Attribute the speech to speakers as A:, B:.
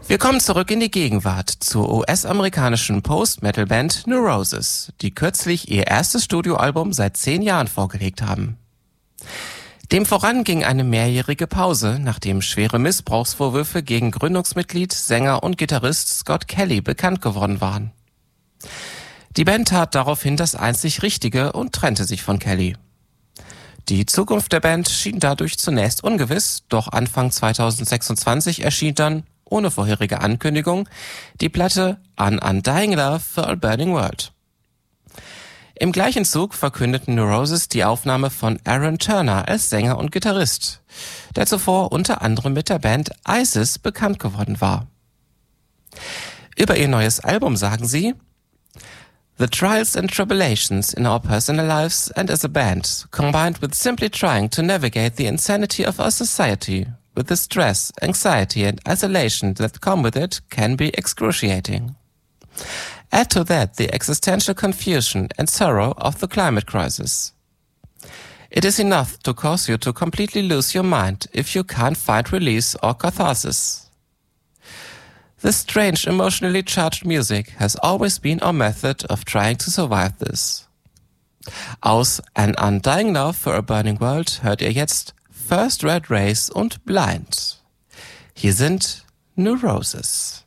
A: Wir kommen zurück in die Gegenwart zur US-amerikanischen Post-Metal-Band Neurosis, die kürzlich ihr erstes Studioalbum seit 10 Jahren vorgelegt haben. Dem voran ging eine mehrjährige Pause, nachdem schwere Missbrauchsvorwürfe gegen Gründungsmitglied, Sänger und Gitarrist Scott Kelly bekannt geworden waren. Die Band tat daraufhin das einzig Richtige und trennte sich von Kelly. Die Zukunft der Band schien dadurch zunächst ungewiss, doch Anfang 2026 erschien dann, ohne vorherige Ankündigung, die Platte An Undying Love for a Burning World. Im gleichen Zug verkündeten Neurosis die Aufnahme von Aaron Turner als Sänger und Gitarrist, der zuvor unter anderem mit der Band ISIS bekannt geworden war. Über ihr neues Album sagen sie: The trials and tribulations in our personal lives and as a band, combined with simply trying to navigate the insanity of our society, with the stress, anxiety and isolation that come with it, can be excruciating. Add to that the existential confusion and sorrow of the climate crisis. It is enough to cause you to completely lose your mind if you can't find release or catharsis. This strange, emotionally charged music has always been our method of trying to survive this. Aus An Undying Love for a Burning World hört ihr jetzt First Red Race und Blind. Hier sind Neurosis.